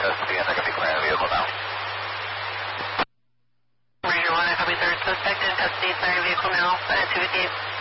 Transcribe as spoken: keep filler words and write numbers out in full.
custody and I can declare the vehicle now. Ranger one, I copy third suspect in custody, declaring vehicle now, uh, to the gate.